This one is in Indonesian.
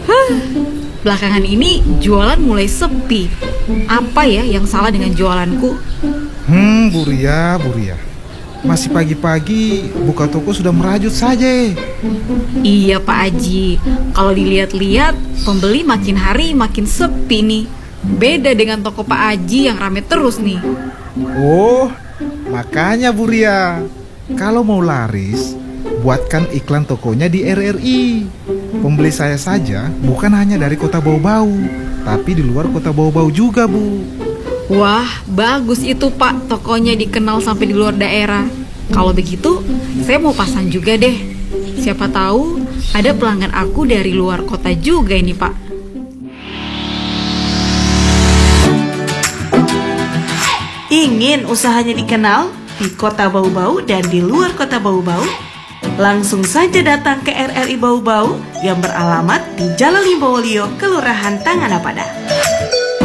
Belakangan ini jualan mulai sepi. Apa ya yang salah dengan jualanku? Bu Ria. Masih pagi-pagi buka toko sudah merajut saja. Iya Pak Haji, kalau dilihat-lihat pembeli makin hari makin sepi nih. Beda dengan toko Pak Haji yang rame terus nih. Oh, makanya Bu Ria, kalau mau laris, buatkan iklan tokonya di RRI. Pembeli saya saja bukan hanya dari kota Bau-Bau, tapi di luar kota Bau-Bau juga, Bu. Wah, bagus itu Pak, tokonya dikenal sampai di luar daerah. Kalau begitu, saya mau pasang juga deh. Siapa tahu ada pelanggan aku dari luar kota juga ini Pak. Ingin usahanya dikenal di kota Bau-Bau dan di luar kota Bau-Bau? Langsung saja datang ke RRI Bau-Bau yang beralamat di Jalan Limbowolio, Kelurahan Tanganapada.